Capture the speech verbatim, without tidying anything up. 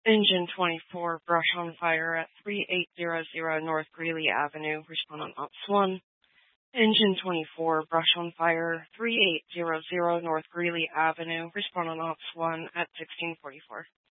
Engine twenty-four, brush on fire at thirty-eight hundred North Greeley Avenue, respond on ops one. Engine twenty-four, brush on fire, thirty-eight hundred North Greeley Avenue, respond on ops one at sixteen forty-four.